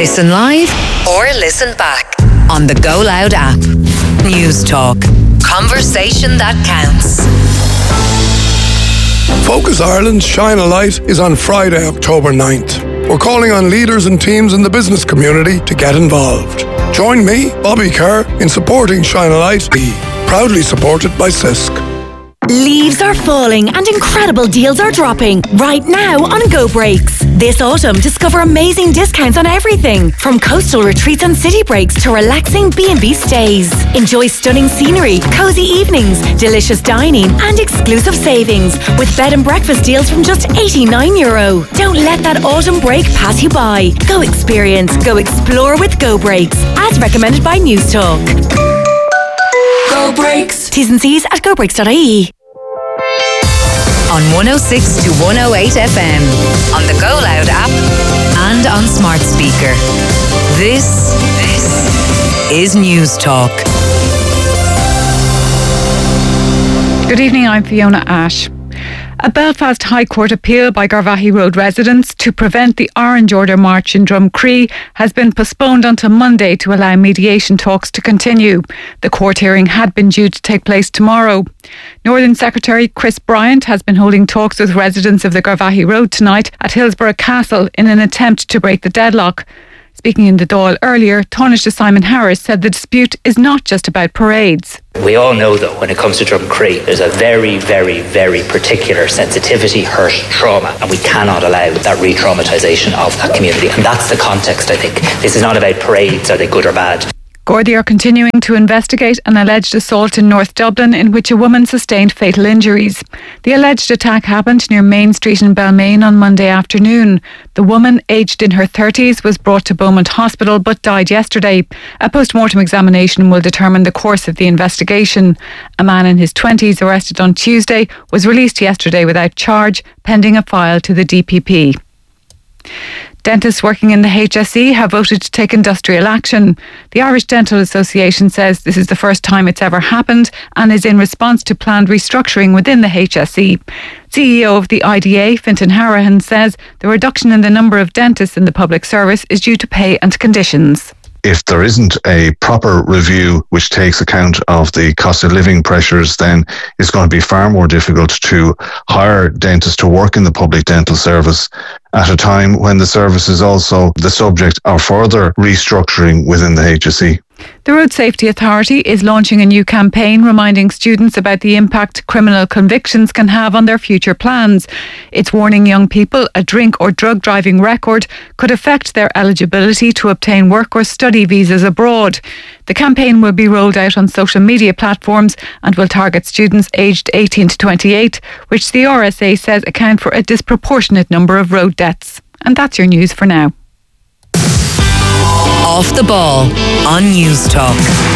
Listen live or listen back on the Go Loud app. News Talk. Conversation that counts. Focus Ireland's Shine a Light is on Friday, October 9th. We're calling on leaders and teams in the business community to get involved. Join me, Bobby Kerr, in supporting Shine a Light, proudly supported by CISC. Leaves are falling and incredible deals are dropping right now on Go Breaks. This autumn, discover amazing discounts on everything from coastal retreats and city breaks to relaxing B&B stays. Enjoy stunning scenery, cozy evenings, delicious dining and exclusive savings with bed and breakfast deals from just €89. Don't let that autumn break pass you by. Go experience, go explore with Go Breaks, as recommended by News Talk. Go Breaks. T's and C's at gobreaks.ie. On 106 to 108 FM, on the Go Loud app, and on smart speaker. This is News Talk. Good evening, I'm Fiona Ash. A Belfast High Court appeal by Garvaghey Road residents to prevent the Orange Order March in Drumcree has been postponed until Monday to allow mediation talks to continue. The court hearing had been due to take place tomorrow. Northern Secretary Chris Bryant has been holding talks with residents of the Garvaghey Road tonight at Hillsborough Castle in an attempt to break the deadlock. Speaking in the Dáil earlier, Taoiseach Simon Harris said the dispute is not just about parades. We all know that when it comes to Drumcree, there's a very, very, very particular sensitivity, hurt, trauma, and we cannot allow that re-traumatisation of that community. And that's the context, I think. This is not about parades, are they good or bad. Gardaí are continuing to investigate an alleged assault in North Dublin in which a woman sustained fatal injuries. The alleged attack happened near Main Street in Balmain on Monday afternoon. The woman, aged in her 30s, was brought to Beaumont Hospital but died yesterday. A post-mortem examination will determine the course of the investigation. A man in his 20s, arrested on Tuesday, was released yesterday without charge, pending a file to the DPP. Dentists working in the HSE have voted to take industrial action. The Irish Dental Association says this is the first time it's ever happened and is in response to planned restructuring within the HSE. CEO of the IDA, Fintan Harahan, says the reduction in the number of dentists in the public service is due to pay and conditions. If there isn't a proper review which takes account of the cost of living pressures, then it's going to be far more difficult to hire dentists to work in the public dental service at a time when the service is also the subject of further restructuring within the HSE. The Road Safety Authority is launching a new campaign reminding students about the impact criminal convictions can have on their future plans. It's warning young people a drink or drug driving record could affect their eligibility to obtain work or study visas abroad. The campaign will be rolled out on social media platforms and will target students aged 18 to 28, which the RSA says account for a disproportionate number of road deaths. And that's your news for now. Off the Ball on News Talk.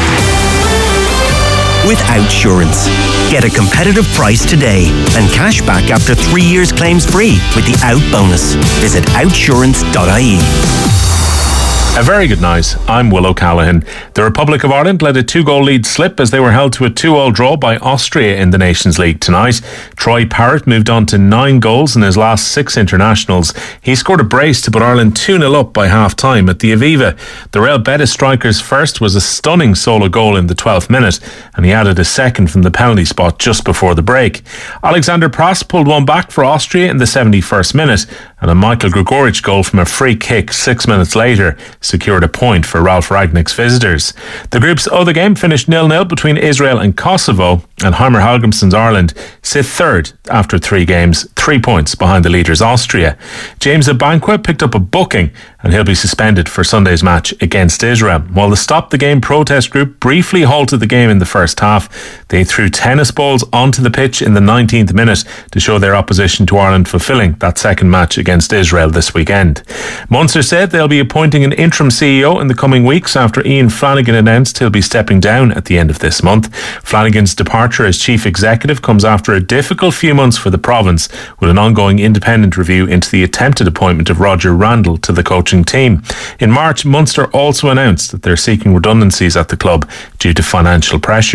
With Outsurance. Get a competitive price today and cash back after 3 years claims free with the Out bonus. Visit outsurance.ie. A very good night. I'm Will O'Callaghan. The Republic of Ireland let a 2-goal lead slip as they were held to a 2-2 draw by Austria in the Nations League tonight. Troy Parrott moved on to 9 goals in his last 6 internationals. He scored a brace to put Ireland 2-0 up by half-time at the Aviva. The Real Betis striker's first was a stunning solo goal in the 12th minute, and he added a second from the penalty spot just before the break. Alexander Prost pulled one back for Austria in the 71st minute, and a Michael Grigoric goal from a free kick 6 minutes later secured a point for Ralph Ragnick's visitors. The group's other game finished 0-0 between Israel and Kosovo, and Heimer Hallgrimsson's Ireland sit third after 3 games, 3 points behind the leaders Austria. James Abankwah picked up a booking and he'll be suspended for Sunday's match against Israel. While the Stop the Game protest group briefly halted the game in the first half, they threw tennis balls onto the pitch in the 19th minute to show their opposition to Ireland fulfilling that second match against Israel this weekend. Munster said they'll be appointing an interim CEO in the coming weeks after Ian Flanagan announced he'll be stepping down at the end of this month. Flanagan's departure as chief executive comes after a difficult few months for the province, with an ongoing independent review into the attempted appointment of Roger Randall to the coaching team. In March, Munster also announced that they're seeking redundancies at the club due to financial pressures.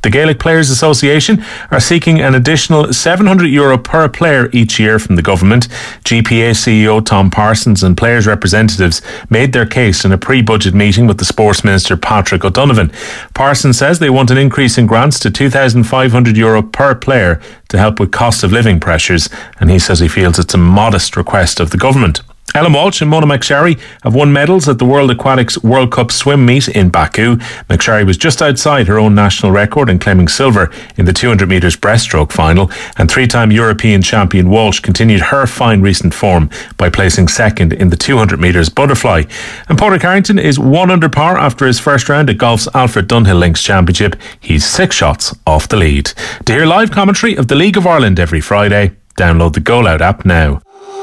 The Gaelic Players Association are seeking an additional €700 per player each year from the government. GPA CEO Tom Parsons and players' representatives made their case in a pre-budget meeting with the Sports Minister Patrick O'Donovan. Parsons says they want an increase in grants to €2,500 per player to help with cost of living pressures, and he says he feels it's a modest request of the government. Ellen Walsh and Mona McSherry have won medals at the World Aquatics World Cup swim meet in Baku. McSherry was just outside her own national record in claiming silver in the 200 metres breaststroke final, and three-time European champion Walsh continued her fine recent form by placing second in the 200 metres butterfly. And Padraig Harrington is 1 under par after his first round at golf's Alfred Dunhill Links Championship. He's 6 shots off the lead. To hear live commentary of the League of Ireland every Friday, download the Go Loud app now.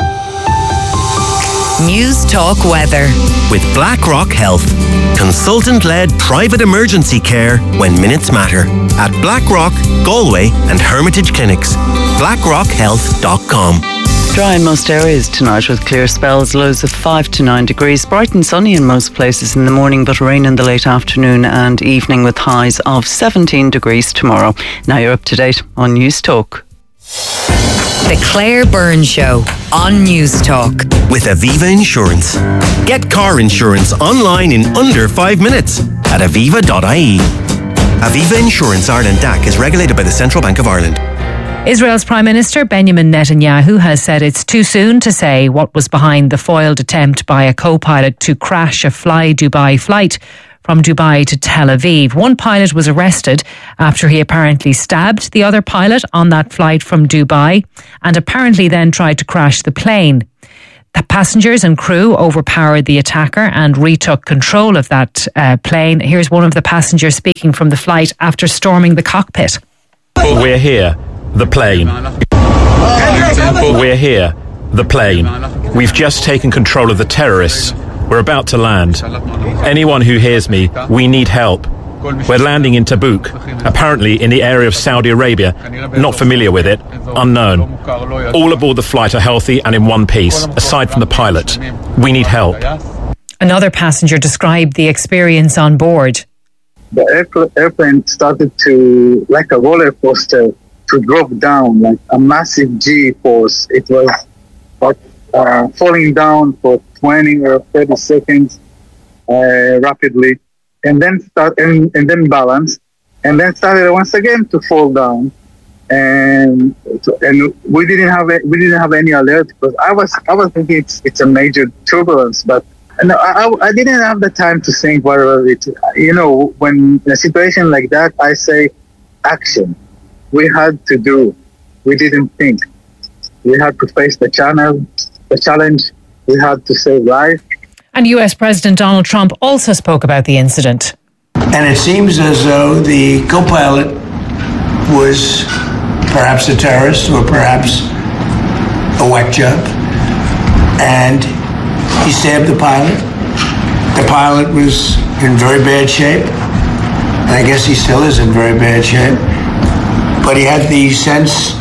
News Talk Weather. With BlackRock Health. Consultant-led private emergency care when minutes matter. At BlackRock, Galway and Hermitage Clinics. BlackRockHealth.com. Dry in most areas tonight with clear spells, lows of 5 to 9 degrees. Bright and sunny in most places in the morning, but rain in the late afternoon and evening with highs of 17 degrees tomorrow. Now you're up to date on News Talk. The Claire Byrne Show on News Talk. With Aviva Insurance. Get car insurance online in under 5 minutes at aviva.ie. Aviva Insurance Ireland DAC is regulated by the Central Bank of Ireland. Israel's Prime Minister Benjamin Netanyahu has said it's too soon to say what was behind the foiled attempt by a co-pilot to crash a Fly Dubai flight from Dubai to Tel Aviv. One pilot was arrested after he apparently stabbed the other pilot on that flight from Dubai and apparently then tried to crash the plane. The passengers and crew overpowered the attacker and retook control of that plane. Here's one of the passengers speaking from the flight after storming the cockpit. We're here, the plane. We're here, the plane. We've just taken control of the terrorists. We're about to land. Anyone who hears me, we need help. We're landing in Tabuk, apparently in the area of Saudi Arabia. Not familiar with it, unknown. All aboard the flight are healthy and in one piece, aside from the pilot. We need help. Another passenger described the experience on board. The airplane started to, like a roller coaster, to drop down, like a massive G-force. It was like falling down for 20 or 30 seconds rapidly, and then balance, and then started once again to fall down, and we didn't have any alert because I was thinking it's a major turbulence, but no, I didn't have the time to think whether it. When in a situation like that, I say action. We had to do. We didn't think. We had to face the challenge. We had to save life. And US President Donald Trump also spoke about the incident. And it seems as though the co-pilot was perhaps a terrorist or perhaps a whack job. And he stabbed the pilot. The pilot was in very bad shape. And I guess he still is in very bad shape. But he had the sense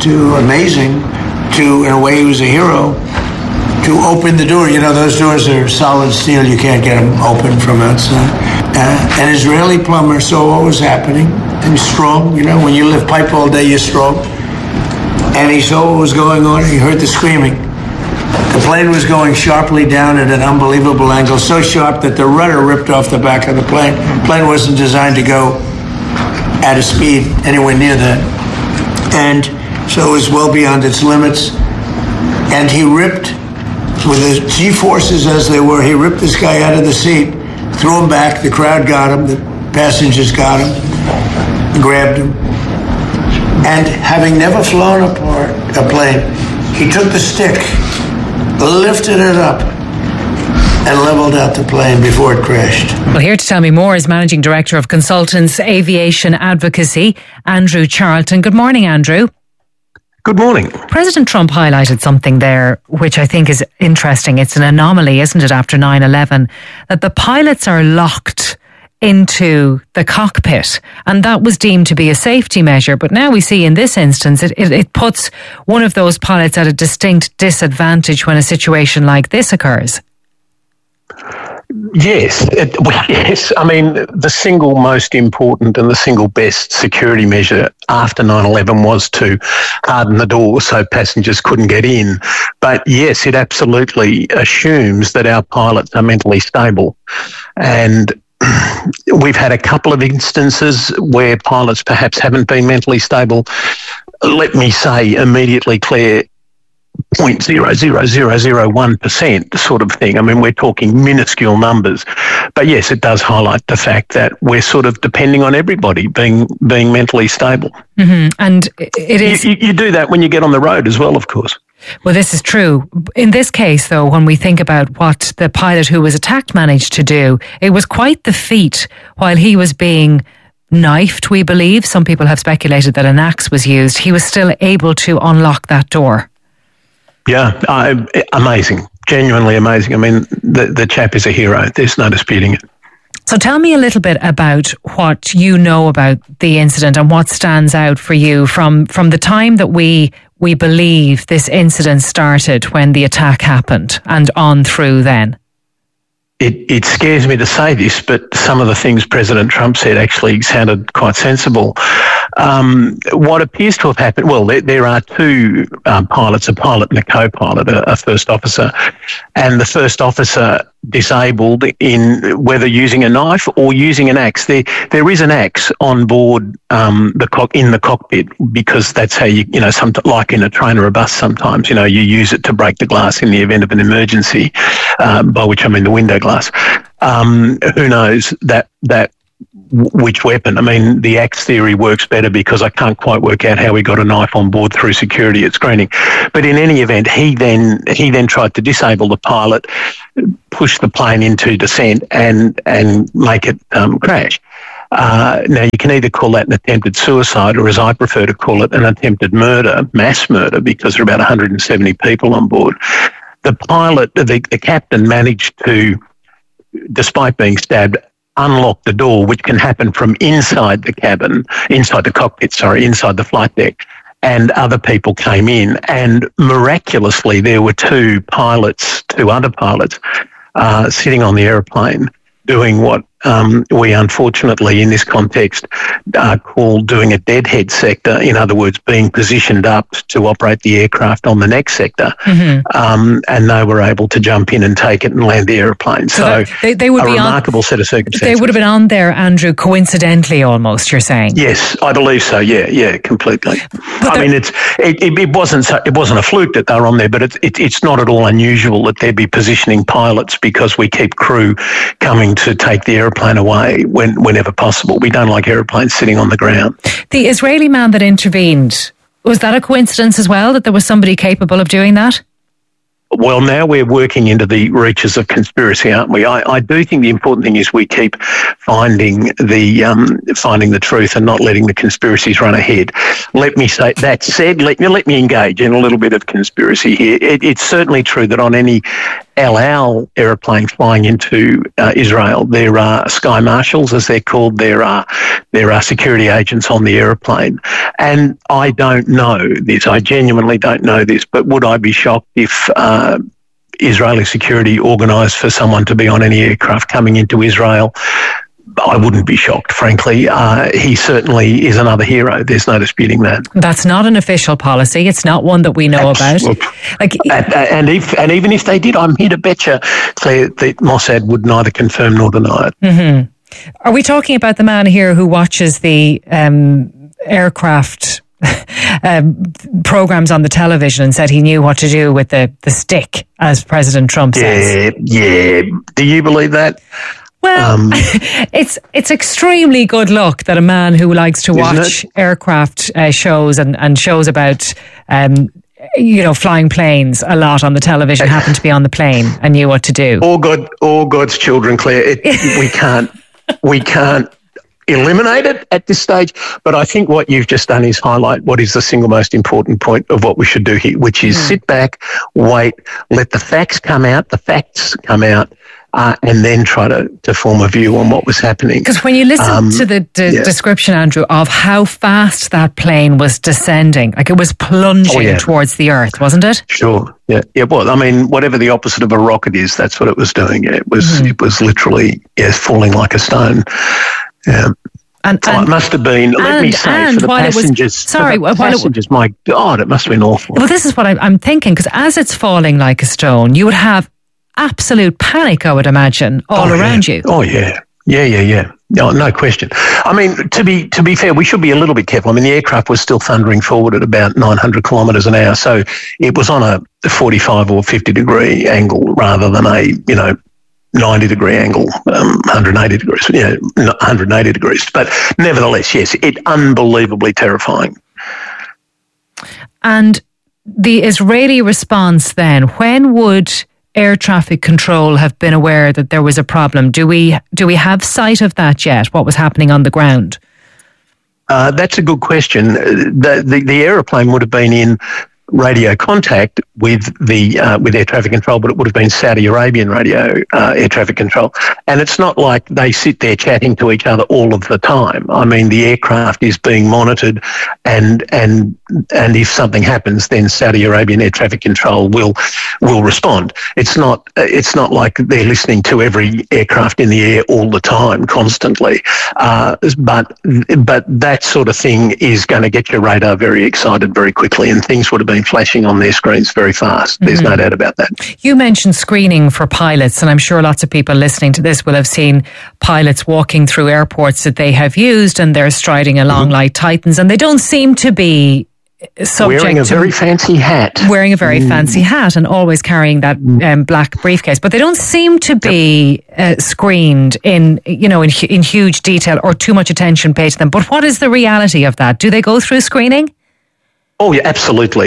in a way he was a hero, to open the door. Those doors are solid steel. You can't get them open from outside. An Israeli plumber saw what was happening, and strong. When you lift pipe all day, you're strong. And he saw what was going on. He heard the screaming. The plane was going sharply down at an unbelievable angle, so sharp that the rudder ripped off the back of the plane. The plane wasn't designed to go at a speed anywhere near that. And so it was well beyond its limits. And he ripped, with the G-forces as they were, he ripped this guy out of the seat, threw him back. The crowd got him. The passengers got him, grabbed him. And having never flown a plane, he took the stick, lifted it up, and leveled out the plane before it crashed. Well, here to tell me more is Managing Director of Consultants Aviation Advocacy, Andrew Charlton. Good morning, Andrew. Good morning. President Trump highlighted something there which I think is interesting. It's an anomaly, isn't it, after 9/11, that the pilots are locked into the cockpit, and that was deemed to be a safety measure. But now we see in this instance it puts one of those pilots at a distinct disadvantage when a situation like this occurs. Yes, yes. I mean, the single most important and the single best security measure after 9/11 was to harden the door so passengers couldn't get in. But yes, it absolutely assumes that our pilots are mentally stable. And we've had a couple of instances where pilots perhaps haven't been mentally stable. Let me say immediately, Claire, 0.00001% sort of thing. I mean, we're talking minuscule numbers. But yes, it does highlight the fact that we're sort of depending on everybody being mentally stable. Mm-hmm. And it is... You do that when you get on the road as well, of course. Well, this is true. In this case, though, when we think about what the pilot who was attacked managed to do, it was quite the feat while he was being knifed, we believe. Some people have speculated that an axe was used. He was still able to unlock that door. Yeah, amazing. Genuinely amazing. I mean, the chap is a hero. There's no disputing it. So tell me a little bit about what you know about the incident and what stands out for you from the time that we believe this incident started when the attack happened and on through then. It scares me to say this, but some of the things President Trump said actually sounded quite sensible. What appears to have happened, well, there are two pilots, a pilot and a co-pilot, a first officer, and the first officer disabled in whether using a knife or using an axe. There is an axe on board in the cockpit because that's how like in a train or a bus sometimes, you use it to break the glass in the event of an emergency, by which I mean the window glass. Who knows which weapon? I mean, the axe theory works better because I can't quite work out how he got a knife on board through security at screening. But in any event, he then tried to disable the pilot, push the plane into descent and make it crash. Now, you can either call that an attempted suicide or, as I prefer to call it, an attempted murder, mass murder, because there are about 170 people on board. The pilot, the captain managed to, despite being stabbed, unlock the door, which can happen from inside the flight deck, and other people came in. And miraculously, there were two other pilots, sitting on the aeroplane doing what we unfortunately in this context call doing a deadhead sector, in other words, being positioned up to operate the aircraft on the next sector. Mm-hmm. And they were able to jump in and take it and land the aeroplane. So they would be remarkable set of circumstances. They would have been on there, Andrew, coincidentally almost, you're saying? Yes, I believe so. Yeah, completely. I mean, it wasn't a fluke that they were on there, but it's not at all unusual that there be positioning pilots because we keep crew coming to take the aeroplane away whenever possible. We don't like aeroplanes sitting on the ground. The Israeli man that intervened, was that a coincidence as well, that there was somebody capable of doing that? Well, now we're working into the reaches of conspiracy, aren't we? I do think the important thing is we keep finding the truth and not letting the conspiracies run ahead. Let me say that said, let me engage in a little bit of conspiracy here. It's certainly true that on any El Al aeroplane flying into Israel, there are sky marshals, as they're called. There are security agents on the aeroplane, and I don't know this. I genuinely don't know this, but would I be shocked if Israeli security organised for someone to be on any aircraft coming into Israel? I wouldn't be shocked, frankly. He certainly is another hero. There's no disputing that. That's not an official policy. It's not one that we know about. And even if they did, I'm here to bet you, Claire, that Mossad would neither confirm nor deny it. Mm-hmm. Are we talking about the man here who watches the aircraft programs on the television and said he knew what to do with the stick, as President Trump says? Yeah. Do you believe that? Well, it's extremely good luck that a man who likes to watch aircraft shows and shows about flying planes a lot on the television happened to be on the plane and knew what to do. All God's children, Claire. We can't eliminate it at this stage, but I think what you've just done is highlight what is the single most important point of what we should do here, which is sit back, wait, let the facts come out. and then try to form a view on what was happening. Because when you listen to the description, Andrew, of how fast that plane was descending, like it was plunging towards the earth, wasn't it? Sure. Yeah. Well, I mean, whatever the opposite of a rocket is, that's what it was doing. It was literally falling like a stone. Yeah. And it must have been, let me say, for the passengers, my God, it must have been awful. Well, this is what I'm thinking, because as it's falling like a stone, you would have absolute panic, I would imagine, all around you. Oh, yeah. Yeah. No question. I mean, to be fair, we should be a little bit careful. I mean, the aircraft was still thundering forward at about 900 kilometres an hour, so it was on a 45 or 50 degree angle rather than a, 90 degree angle, 180 degrees, 180 degrees. But nevertheless, yes, it unbelievably terrifying. And the Israeli response then, when would air traffic control have been aware that there was a problem? Do we have sight of that yet, what was happening on the ground? That's a good question. The aeroplane would have been in radio contact with air traffic control, but it would have been Saudi Arabian radio air traffic control. And it's not like they sit there chatting to each other all of the time. I mean, the aircraft is being monitored, and if something happens, then Saudi Arabian air traffic control will respond. It's not like they're listening to every aircraft in the air all the time, constantly. But that sort of thing is going to get your radar very excited very quickly, and things would have been flashing on their screens very fast. There's no doubt about that. You mentioned screening for pilots, and I'm sure lots of people listening to this will have seen pilots walking through airports that they have used, and they're striding along like titans, and they don't seem to be subject wearing a very fancy hat. Wearing a very fancy hat and always carrying that black briefcase. But they don't seem to be screened in huge detail or too much attention paid to them. But what is the reality of that? Do they go through screening? Oh, yeah, absolutely.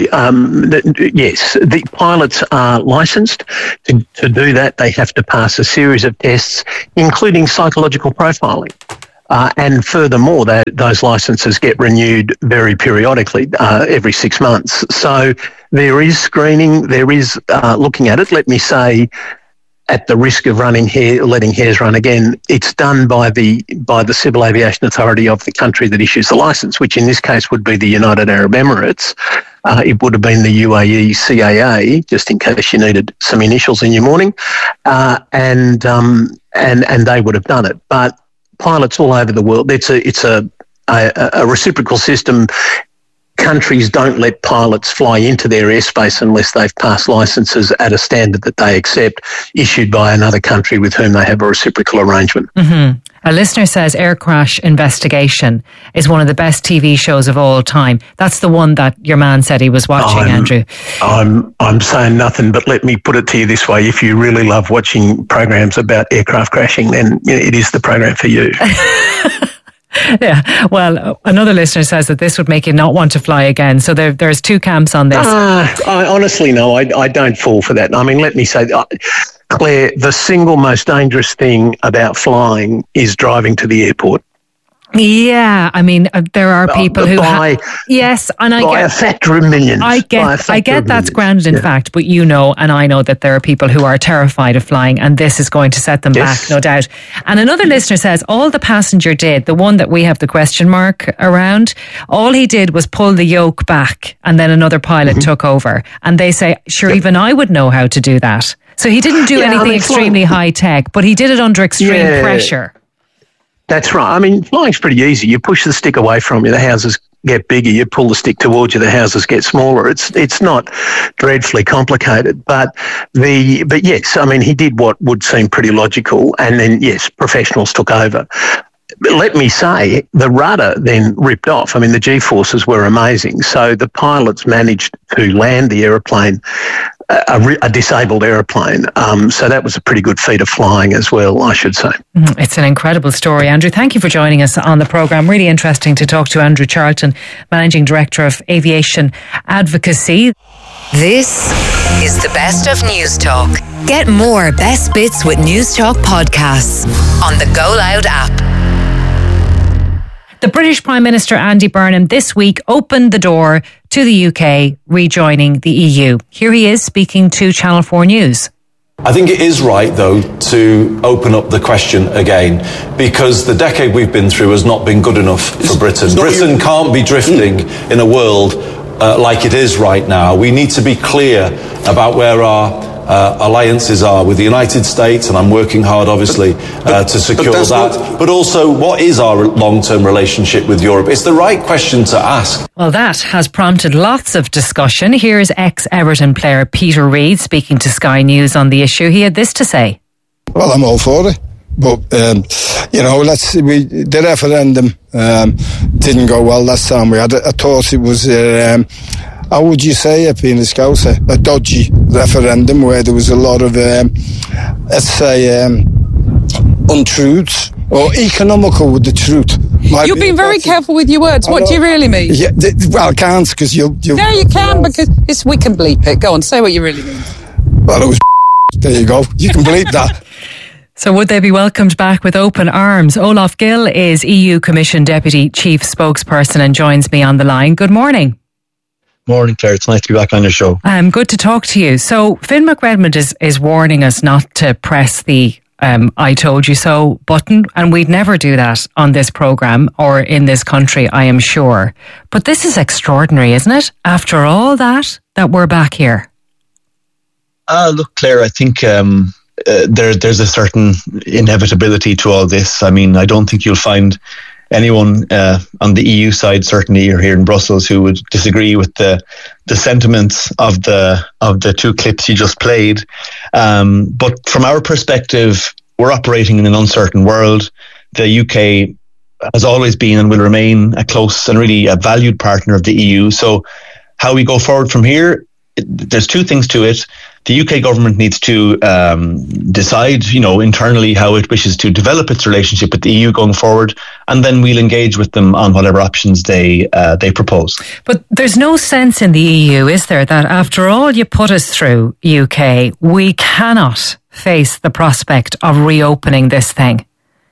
Yes, the pilots are licensed. To do that, they have to pass a series of tests, including psychological profiling. And furthermore, those licenses get renewed very periodically, every 6 months. So there is screening, there is looking at it. Let me say, at the risk of letting hairs run again, it's done by the Civil Aviation Authority of the country that issues the licence, which in this case would be the United Arab Emirates. It would have been the UAE CAA, just in case you needed some initials in your morning, and they would have done it. But pilots all over the world, it's a reciprocal system. Countries don't let pilots fly into their airspace unless they've passed licences at a standard that they accept, issued by another country with whom they have a reciprocal arrangement. Mm-hmm. A listener says Air Crash Investigation is one of the best TV shows of all time. That's the one that your man said he was watching, Andrew. I'm saying nothing, but let me put it to you this way. If you really love watching programs about aircraft crashing, then it is the program for you. Yeah, well, another listener says that this would make you not want to fly again. So there's two camps on this. I honestly, no, I don't fall for that. I mean, let me say, Claire, the single most dangerous thing about flying is driving to the airport. Yeah, I mean, there are people who yes, and I by get a factor of millions. I get that's grounded in fact, but and I know that there are people who are terrified of flying, and this is going to set them back, no doubt. And another listener says all the passenger did, the one that we have the question mark around, all he did was pull the yoke back, and then another pilot took over. And they say, sure, even I would know how to do that. So he didn't do anything extremely high tech, but he did it under extreme pressure. That's right. I mean, flying's pretty easy. You push the stick away from you, the houses get bigger. You pull the stick towards you, the houses get smaller. It's not dreadfully complicated. But yes, I mean, he did what would seem pretty logical, and then yes, professionals took over. But let me say, the rudder then ripped off. I mean, the G-forces were amazing. So the pilots managed to land the aeroplane, a disabled aeroplane. So that was a pretty good feat of flying as well, I should say. It's an incredible story, Andrew. Thank you for joining us on the programme. Really interesting to talk to Andrew Charlton, Managing Director of Aviation Advocacy. This is the best of News Talk. Get more best bits with News Talk podcasts on the Go Loud app. The British Prime Minister Andy Burnham this week opened the door to the UK rejoining the EU. Here he is speaking to Channel 4 News. I think it is right, though, to open up the question again, because the decade we've been through has not been good enough for Britain. Britain can't be drifting in a world like it is right now. We need to be clear about where our alliances are with the United States, and I'm working hard, obviously, to secure that. But also, what is our long-term relationship with Europe? It's the right question to ask. Well, that has prompted lots of discussion. Here's ex-Everton player Peter Reid speaking to Sky News on the issue. He had this to say. Well, I'm all for it. But, the referendum didn't go well last time we had it. I thought it was... how would you say it, being a Scouser? A dodgy referendum where there was a lot of, untruths, or economical with the truth. You've been very careful with your words. What do you really mean? Yeah, well, I can't, because you'll... No, you can, because we can bleep it. Go on, say what you really mean. Well, it was... There you go. You can bleep that. So would they be welcomed back with open arms? Olaf Gill is EU Commission Deputy Chief Spokesperson and joins me on the line. Good morning. Morning, Claire. It's nice to be back on your show. Good to talk to you. So Finn McRedmond is warning us not to press the I told you so button, and we'd never do that on this programme or in this country, I am sure. But this is extraordinary, isn't it? After all that we're back here. Look, Claire, I think there's a certain inevitability to all this. I mean, I don't think you'll find anyone on the EU side, certainly, or here in Brussels, who would disagree with the sentiments of the two clips you just played. But from our perspective, we're operating in an uncertain world. The UK has always been and will remain a close and really a valued partner of the EU. So how we go forward from here, there's two things to it. The UK government needs to decide, internally how it wishes to develop its relationship with the EU going forward, and then we'll engage with them on whatever options they propose. But there's no sense in the EU, is there, that after all you put us through, UK, we cannot face the prospect of reopening this thing?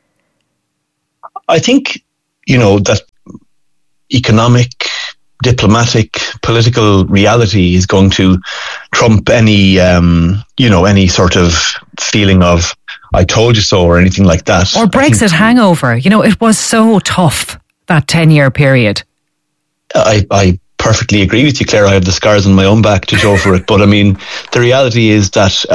I think, that economic, diplomatic, political reality is going to trump any sort of feeling of I told you so or anything like that. Or Brexit hangover. It was so tough, that 10-year period. I perfectly agree with you, Claire. I have the scars on my own back to show for it. But I mean, the reality is that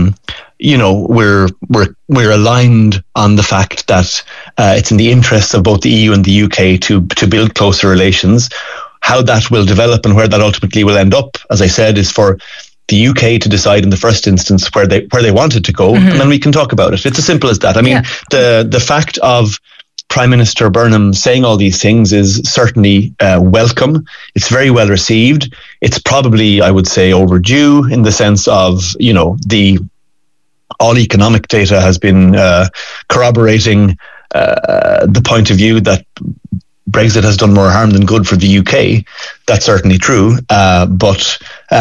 we're aligned on the fact that it's in the interests of both the EU and the UK to build closer relations. How that will develop and where that ultimately will end up, as I said, is for the UK to decide in the first instance where they wanted to go, and then we can talk about it. It's as simple as that. I mean, the fact of Prime Minister Burnham saying all these things is certainly welcome. It's very well received. It's probably, I would say, overdue in the sense of, all economic data has been corroborating the point of view that Brexit has done more harm than good for the UK. That's certainly true. But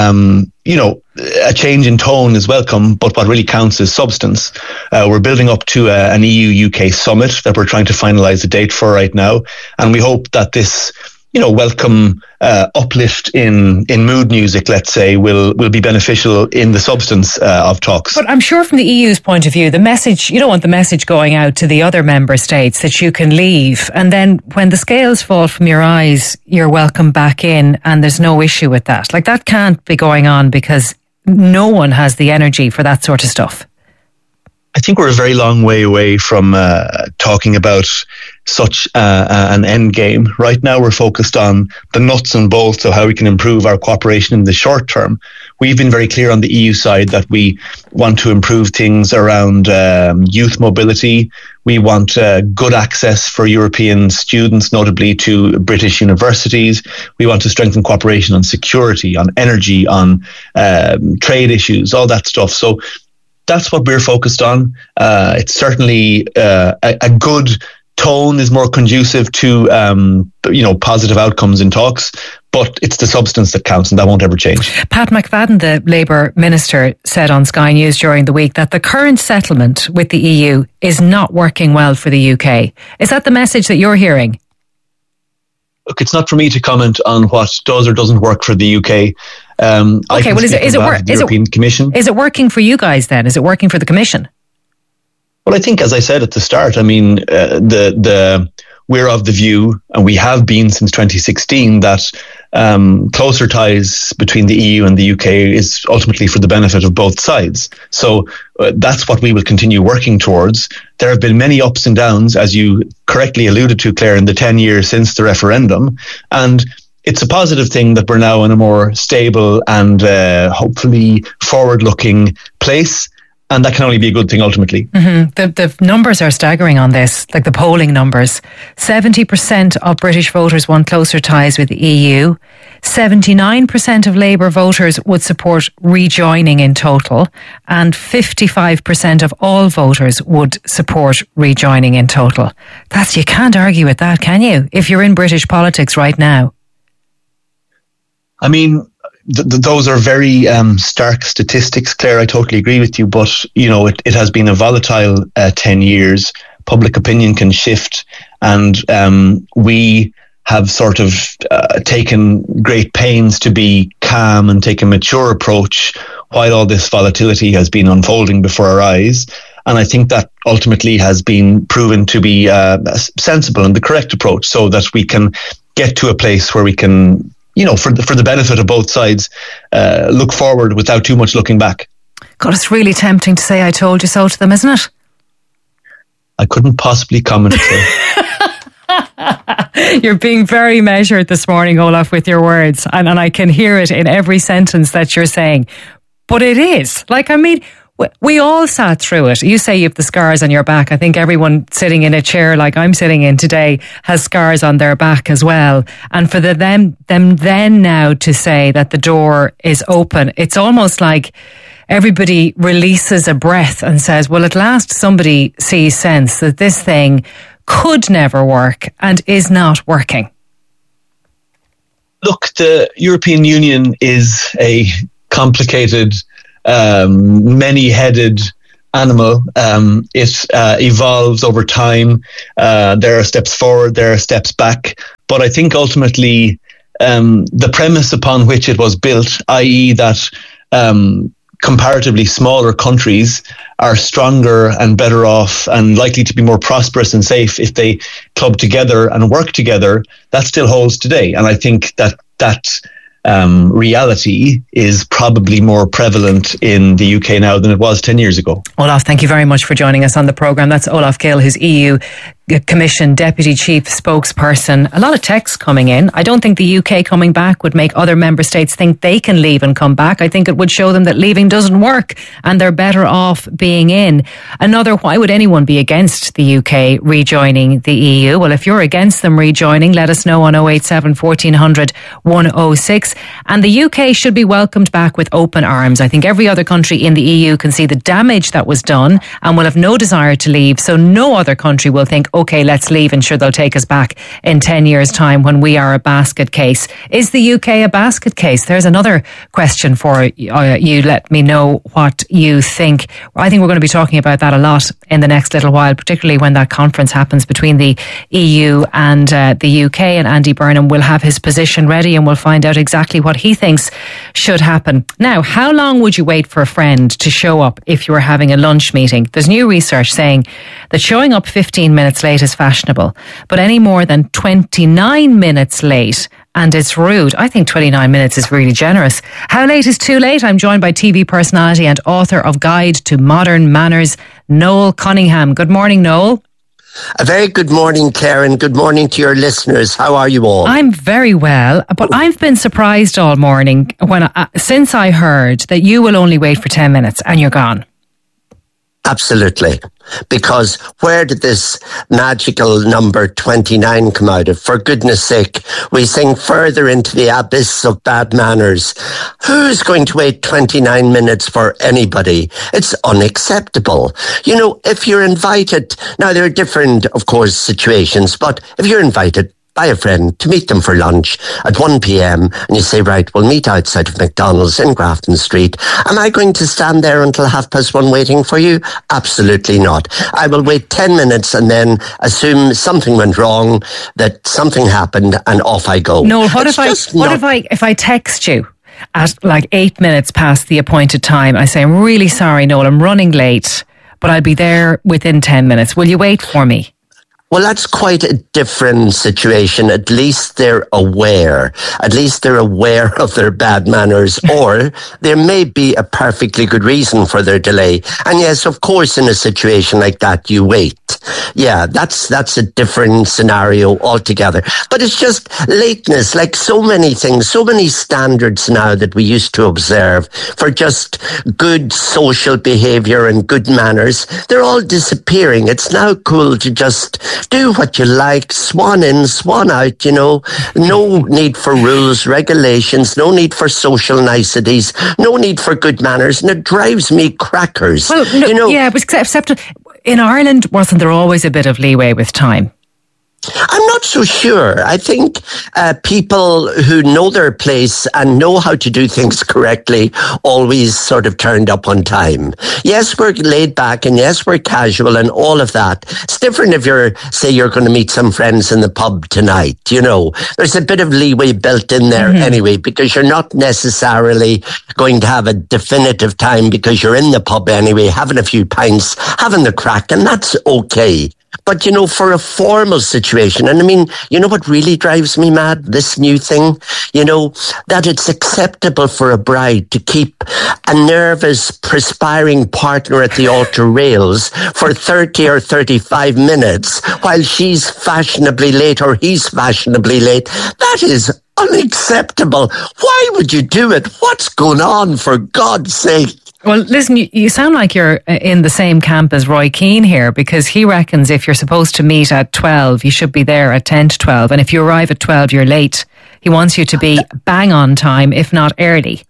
a change in tone is welcome, but what really counts is substance. We're building up to an EU-UK summit that we're trying to finalise a date for right now. And we hope that this, welcome uplift in mood music, let's say, will be beneficial in the substance of talks. But I'm sure from the EU's point of view, the message, you don't want the message going out to the other member states that you can leave, and then when the scales fall from your eyes, you're welcome back in, and there's no issue with that. Like, that can't be going on, because no one has the energy for that sort of stuff. I think we're a very long way away from talking about such an end game. Right now, we're focused on the nuts and bolts of how we can improve our cooperation in the short term. We've been very clear on the EU side that we want to improve things around youth mobility. We want good access for European students, notably to British universities. We want to strengthen cooperation on security, on energy, on trade issues, all that stuff. So that's what we're focused on. It's certainly a good tone is more conducive to positive outcomes in talks, but it's the substance that counts, and that won't ever change. Pat McFadden, the Labour Minister, said on Sky News during the week that the current settlement with the EU is not working well for the UK. Is that the message that you're hearing? Look, it's not for me to comment on what does or doesn't work for the UK. Okay, well, is it European Commission? Is it working for you guys then? Is it working for the Commission? Well, I think, as I said at the start, I mean, we're of the view, and we have been since 2016, that closer ties between the EU and the UK is ultimately for the benefit of both sides. So that's what we will continue working towards. There have been many ups and downs, as you correctly alluded to, Claire, in the 10 years since the referendum. And it's a positive thing that we're now in a more stable and hopefully forward-looking place. And that can only be a good thing ultimately. Mm-hmm. The numbers are staggering on this, like the polling numbers. 70% of British voters want closer ties with the EU. 79% of Labour voters would support rejoining in total. And 55% of all voters would support rejoining in total. You can't argue with that, can you? If you're in British politics right now. I mean, those are very stark statistics, Claire. I totally agree with you. But, you know, it has been a volatile 10 years. Public opinion can shift. And we have sort of taken great pains to be calm and take a mature approach while all this volatility has been unfolding before our eyes. And I think that ultimately has been proven to be sensible and the correct approach, so that we can get to a place where we can, you know, for the benefit of both sides, look forward without too much looking back. God, it's really tempting to say I told you so to them, isn't it? I couldn't possibly comment. You're being very measured this morning, Olaf, with your words. And I can hear it in every sentence that you're saying. But it is. Like, I mean, we all sat through it. You say you have the scars on your back. I think everyone sitting in a chair like I'm sitting in today has scars on their back as well. And for them then now to say that the door is open, it's almost like everybody releases a breath and says, well, at last somebody sees sense that this thing could never work and is not working. Look, the European Union is a complicated, many-headed animal. It evolves over time. There are steps forward, there are steps back. But I think ultimately the premise upon which it was built, i.e. that comparatively smaller countries are stronger and better off and likely to be more prosperous and safe if they club together and work together, that still holds today. And I think that reality is probably more prevalent in the UK now than it was 10 years ago. Olaf, thank you very much for joining us on the programme. That's Olaf Gill, who's EU Commission Deputy Chief Spokesperson. A lot of texts coming in. I don't think the UK coming back would make other member states think they can leave and come back. I think it would show them that leaving doesn't work and they're better off being in. Another, why would anyone be against the UK rejoining the EU? Well, if you're against them rejoining, let us know on 087 1400 106. And the UK should be welcomed back with open arms. I think every other country in the EU can see the damage that was done and will have no desire to leave. So no other country will think, okay, let's leave and sure they'll take us back in 10 years' time when we are a basket case. Is the UK a basket case? There's another question for you. Let me know what you think. I think we're going to be talking about that a lot in the next little while, particularly when that conference happens between the EU and the UK, and Andy Burnham will have his position ready and we'll find out exactly what he thinks should happen. Now, how long would you wait for a friend to show up if you were having a lunch meeting? There's new research saying that showing up 15 minutes late is fashionable, but any more than 29 minutes late and it's rude. I think 29 minutes is really generous. How late is too late? I'm joined by TV personality and author of Guide to Modern Manners, Noel Cunningham. Good morning, Noel. A very good morning, Claire, and good morning to your listeners. How are you all? I'm very well, but I've been surprised all morning since I heard that you will only wait for 10 minutes and you're gone. Absolutely. Because where did this magical number 29 come out of? For goodness sake, we sink further into the abyss of bad manners. Who's going to wait 29 minutes for anybody? It's unacceptable. You know, if you're invited, now there are different, of course, situations, but if you're invited by a friend to meet them for lunch at 1 p.m. and you say, right, we'll meet outside of McDonald's in Grafton Street. Am I going to stand there until 1:30 waiting for you? Absolutely not. I will wait 10 minutes and then assume something went wrong, that something happened, and off I go. No, if I text you at like 8 minutes past the appointed time, I say, I'm really sorry, Noel, I'm running late, but I'll be there within 10 minutes. Will you wait for me? Well, that's quite a different situation. At least they're aware. At least they're aware of their bad manners, or there may be a perfectly good reason for their delay. And yes, of course, in a situation like that, you wait. Yeah, that's a different scenario altogether. But it's just lateness, like so many things, so many standards now that we used to observe for just good social behavior and good manners, they're all disappearing. It's now cool to just do what you like, swan in, swan out, you know. No need for rules, regulations, no need for social niceties, no need for good manners, and it drives me crackers. Well, no, you know, yeah, but except in Ireland, wasn't there always a bit of leeway with time? I'm not so sure. I think people who know their place and know how to do things correctly always sort of turned up on time. Yes, we're laid back, and yes, we're casual and all of that. It's different if you're going to meet some friends in the pub tonight, you know. There's a bit of leeway built in there anyway, because you're not necessarily going to have a definitive time because you're in the pub anyway, having a few pints, having the crack, and that's okay. But, you know, for a formal situation, and I mean, you know what really drives me mad? This new thing, you know, that it's acceptable for a bride to keep a nervous, perspiring partner at the altar rails for 30 or 35 minutes while she's fashionably late or he's fashionably late. That is unacceptable. Why would you do it? What's going on, for God's sake? Well, listen, you sound like you're in the same camp as Roy Keane here, because he reckons if you're supposed to meet at 12, you should be there at 10 to 12. And if you arrive at 12, you're late. He wants you to be bang on time, if not early.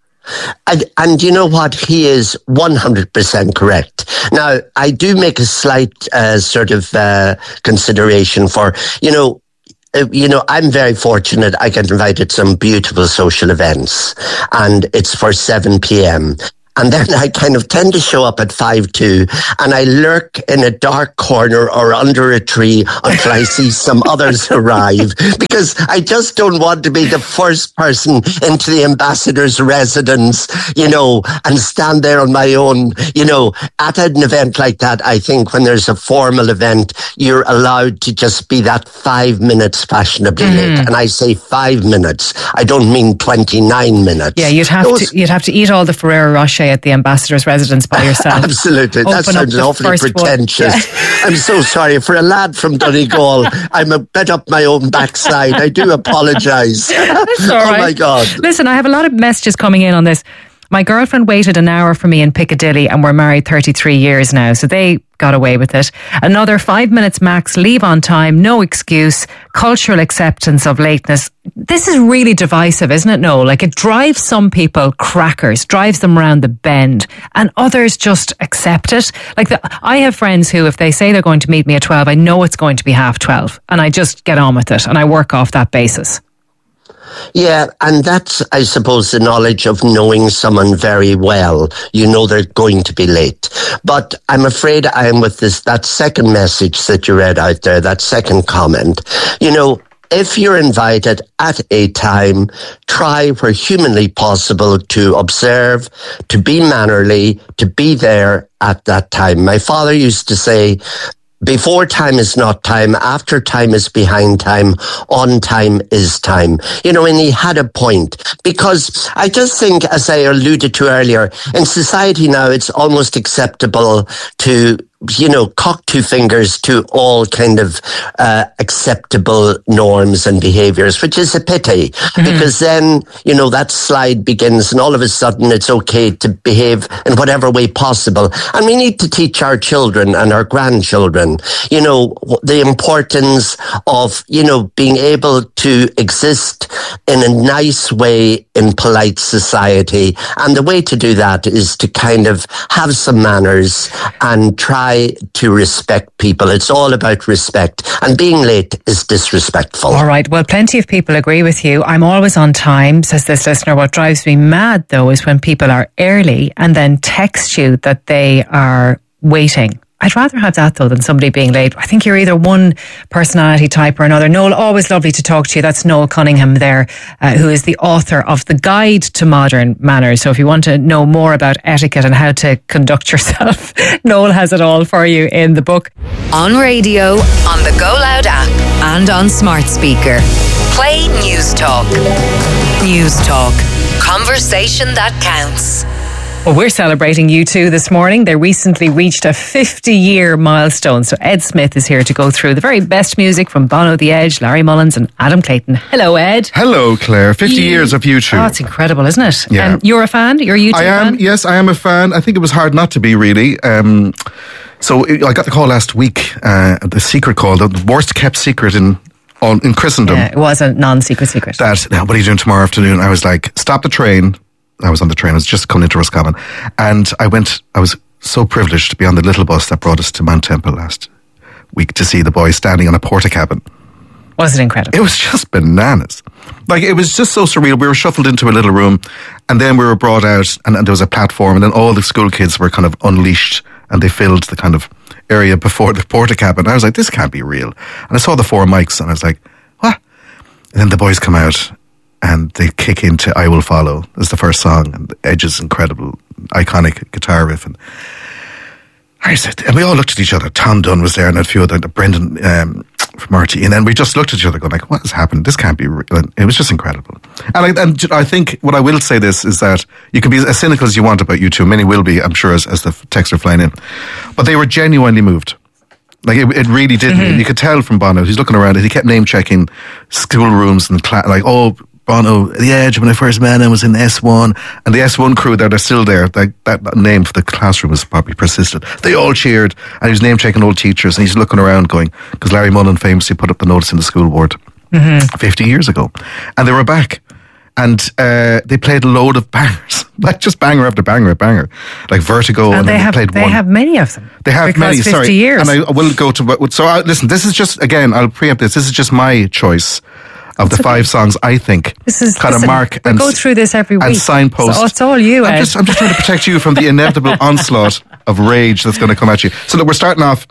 And you know what? He is 100% correct. Now, I do make a slight consideration for, you know, I'm very fortunate. I get invited to some beautiful social events, and it's for 7 p.m. And then I kind of tend to show up at 5:02, and I lurk in a dark corner or under a tree until I see some others arrive, because I just don't want to be the first person into the ambassador's residence, you know, and stand there on my own. You know, at an event like that, I think when there's a formal event, you're allowed to just be that 5 minutes fashionably late. And I say 5 minutes. I don't mean 29 minutes. Yeah, you'd have to eat all the Ferrero Rocher at the ambassador's residence by yourself. Absolutely. That sounds awfully pretentious. Yeah. I'm so sorry. For a lad from Donegal, I'm a bit up my own backside. I do apologise. That's all right. Oh my God. Listen, I have a lot of messages coming in on this. My girlfriend waited an hour for me in Piccadilly, and we're married 33 years now, so they got away with it. Another 5 minutes max, leave on time, no excuse, cultural acceptance of lateness. This is really divisive, isn't it, Noel? Like, it drives some people crackers, drives them around the bend, and others just accept it. Like, I have friends who, if they say they're going to meet me at 12, I know it's going to be 12:30, and I just get on with it, and I work off that basis. Yeah, and that's, I suppose, the knowledge of knowing someone very well. You know they're going to be late. But I'm afraid I am with that second message that you read out there, that second comment. You know, if you're invited at a time, try where humanly possible to observe, to be mannerly, to be there at that time. My father used to say, before time is not time, after time is behind time, on time is time. You know, and he had a point. Because I just think, as I alluded to earlier, in society now it's almost acceptable to, you know, cock two fingers to all kind of acceptable norms and behaviours, which is a pity. Because then, you know, that slide begins and all of a sudden it's okay to behave in whatever way possible. And we need to teach our children and our grandchildren, you know, the importance of, you know, being able to exist in a nice way in polite society. And the way to do that is to kind of have some manners and try try to respect people. It's all about respect. And being late is disrespectful. All right. Well, plenty of people agree with you. I'm always on time, says this listener. What drives me mad, though, is when people are early and then text you that they are waiting. I'd rather have that, though, than somebody being late. I think you're either one personality type or another. Noel, always lovely to talk to you. That's Noel Cunningham there, who is the author of The Guide to Modern Manners. So if you want to know more about etiquette and how to conduct yourself, Noel has it all for you in the book. On radio, on the Go Loud app, and on smart speaker. Play News Talk. News Talk. Conversation that counts. Well, we're celebrating U2 this morning. They recently reached a 50-year milestone. So Ed Smith is here to go through the very best music from Bono, The Edge, Larry Mullins and Adam Clayton. Hello, Ed. Hello, Claire. 50 years of U2. Oh, it's incredible, isn't it? Yeah. You're a fan? You're a U2 fan? Yes, I am a fan. I think it was hard not to be, really. So I got the call last week, the secret call, the worst kept secret in Christendom. Yeah, it was a non-secret secret. What are you doing tomorrow afternoon? I was like, stop the train. I was on the train. I was just coming into Roscommon. And I was so privileged to be on the little bus that brought us to Mount Temple last week to see the boys standing on a porta-cabin. Was it incredible? It was just bananas. Like, it was just so surreal. We were shuffled into a little room and then we were brought out and there was a platform and then all the school kids were kind of unleashed and they filled the kind of area before the porta-cabin. I was like, this can't be real. And I saw the 4 mics and I was like, what? And then the boys come out and they kick into I Will Follow as the first song, and Edge's incredible, iconic guitar riff. And I said, and we all looked at each other. Tom Dunn was there, and a few other, Brendan from RT, and then we just looked at each other, going like, "What has happened? This can't be real." And it was just incredible. And I think what I will say this is that you can be as cynical as you want about U2. Many will be, I'm sure, as the texts are flying in, but they were genuinely moved. Like, it really did. Mm-hmm. You could tell from Bono. He's looking around and he kept name checking schoolrooms and like, oh, Bono, The Edge, when I first met him, was in S1. And the S1 crew there, they're still there. That name for the classroom was probably persisted. They all cheered. And he was name checking old teachers. And he's looking around going, because Larry Mullen famously put up the notice in the school board 50 years ago. And they were back. And they played a load of bangers, like just banger after banger after banger, like Vertigo. And they have many of them. They have many. 50 years. And I will go to. So listen, this is just, again, I'll preempt this. This is just my choice of the 5 songs I think kind of mark and go through this every week and signpost. So it's all you. I'm just trying to protect you from the inevitable onslaught of rage that's going to come at you. So look, we're starting off.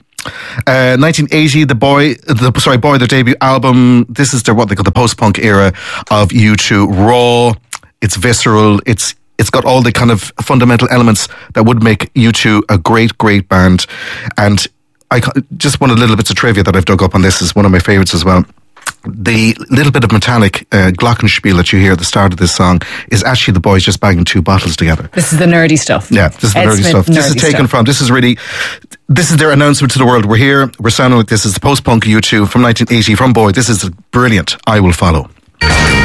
1980, Boy, their debut album. This is what they call the post-punk era of U2. Raw, it's visceral, it's got all the kind of fundamental elements that would make U2 a great, great band. And I just one of the little bits of trivia that I've dug up on this is one of my favourites as well. The little bit of metallic glockenspiel that you hear at the start of this song is actually the boys just banging 2 bottles together. This is the nerdy stuff. Yeah, this is the nerdy stuff. This is taken from, this is their announcement to the world. We're here, we're sounding like this is the post-punk U2 from 1980 from Boy. This is brilliant. I Will Follow.